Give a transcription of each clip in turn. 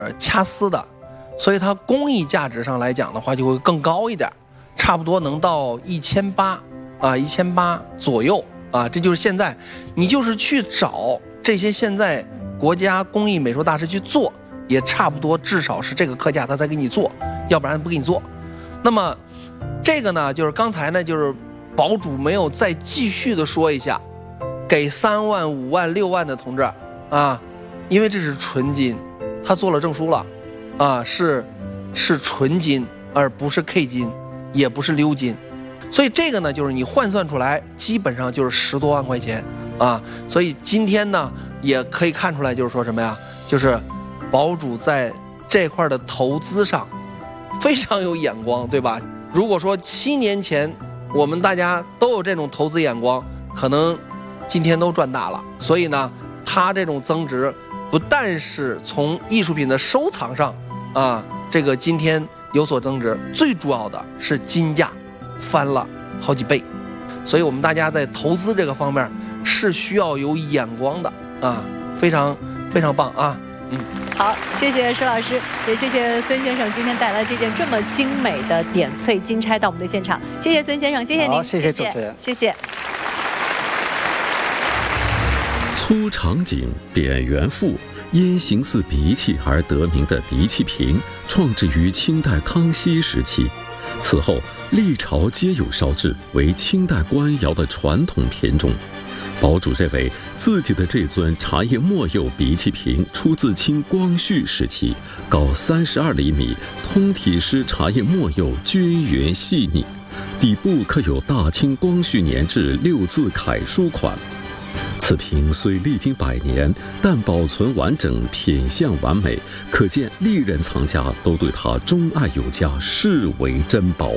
掐丝的，所以它工艺价值上来讲的话就会更高一点，差不多能到1800啊，1800左右啊。这就是现在你就是去找这些现在国家工艺美术大师去做，也差不多至少是这个客价他才给你做，要不然不给你做。那么这个呢，就是刚才呢，就是堡主没有再继续的说一下，给3万、5万、6万的同志啊，因为这是纯金，他做了证书了啊，是纯金，而不是 K 金，也不是鎏金，所以这个呢，就是你换算出来，基本上就是10多万块钱啊。所以今天呢，也可以看出来，就是说什么呀，就是堡主在这块的投资上非常有眼光，对吧？如果说7年前我们大家都有这种投资眼光，可能今天都赚大了。所以呢，它这种增值不但是从艺术品的收藏上啊，这个今天有所增值，最主要的是金价翻了好几倍。所以我们大家在投资这个方面是需要有眼光的啊，非常非常棒啊。 好，谢谢施老师，也谢谢孙先生今天带来这件这么精美的点翠金钗到我们的现场。谢谢孙先生，谢谢您， 好，谢谢主持人， 谢谢。 粗长颈，扁圆腹，因形似鼻器而得名的鼻器瓶，创制于清代康熙时期。此后历朝皆有烧制，为清代官窑的传统品种。堡主认为自己的这尊茶叶末釉鼻器瓶出自清光绪时期，高32厘米，通体施茶叶末釉均匀细腻，底部刻有大清光绪年制6字楷书款。此瓶虽历经100年，但保存完整，品相完美，可见历任藏家都对它钟爱有加，视为珍宝。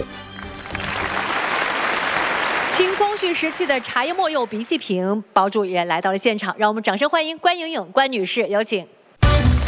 清光绪时期的茶叶末釉鼻器瓶，堡主也来到了现场，让我们掌声欢迎关莹莹关女士，有请。 主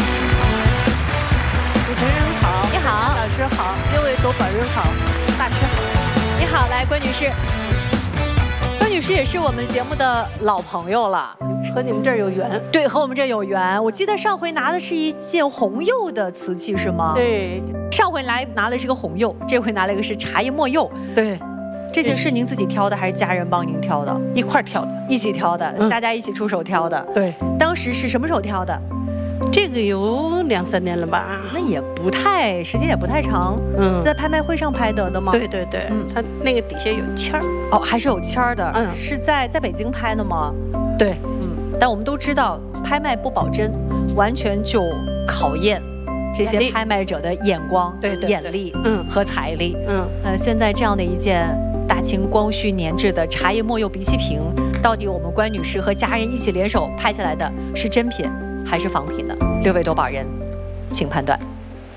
持人好， 你好， 老师好，各位夺宝人好，大师好。 你好，来关女士。关女士也是我们节目的老朋友了， 和你们这儿有缘。 对，和我们这有缘。我记得上回拿的是一件红釉的瓷器，是吗？ 对， 上回来拿的是个红釉，这回拿了一个是茶叶末釉。 对。 这件是您自己挑的还是家人帮您挑的？ 一块挑的， 一起挑的，大家一起出手挑的。 对， 当时是什么时候挑的？ 这个有2、3年了吧？ 那也不太，时间也不太长。在拍卖会上拍得的吗？ 对对对，它那个底下有签儿。 哦，还是有签儿的。是在北京拍的吗？ 对， 但我们都知道，拍卖不保真，完全就考验这些拍卖者的眼光、眼力，和财力。现在这样的一件大清光绪年制的茶叶末釉鼻器瓶，到底我们关女士和家人一起联手拍下来的是真品还是仿品呢？6位夺宝人，请判断。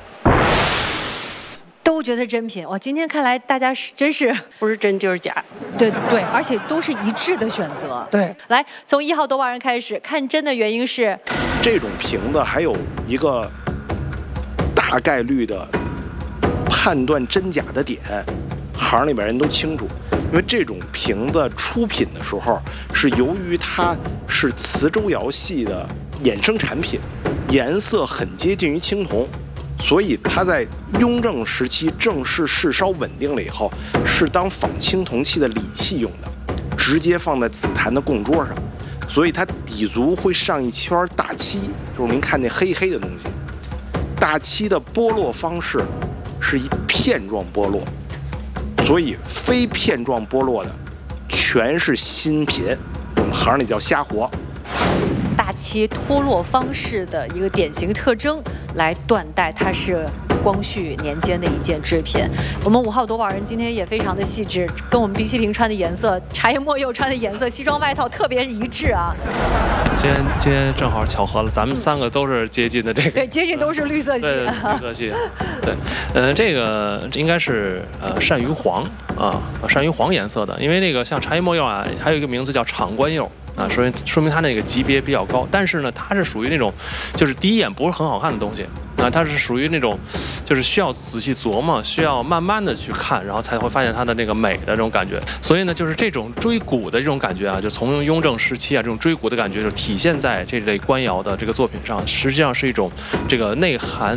都觉得真品哇！今天看来大家真是不是真就是假， 对，而且都是一致的选择。 对， 来从1号夺宝人开始，看真的原因是这种瓶子还有一个大概率的判断真假的点。行里面人都清楚，因为这种瓶子出品的时候，是由于它是磁州窑系的衍生产品，颜色很接近于青铜，所以它在雍正时期正式试烧稳定了以后，是当仿青铜器的礼器用的，直接放在紫檀的供桌上，所以它底足会上一圈大漆，就是您看那黑黑的东西。大漆的剥落方式是以片状剥落。所以非片状剥落的全是新品，我们行里叫瞎活。 大漆脱落方式的一个典型特征来断代它是光绪年间的一件制品。我们5号夺宝人今天也非常的细致，跟我们鼻器瓶穿的颜色、茶叶末釉穿的颜色、西装外套特别一致啊。 今天正好巧合了，咱们3个都是接近的这个， 对，接近都是绿色系， 绿色系，对，这个应该是鳝鱼黄啊，鳝鱼黄颜色的，因为那个像茶叶末釉啊，还有一个名字叫厂官釉。啊，说明它那个级别比较高，但是呢，它是属于那种，就是第一眼不是很好看的东西啊，它是属于那种，就是需要仔细琢磨，需要慢慢的去看，然后才会发现它的那个美的这种感觉。所以呢，就是这种追古的这种感觉啊，就从雍正时期啊，这种追古的感觉就体现在这类官窑的这个作品上，实际上是一种这个内涵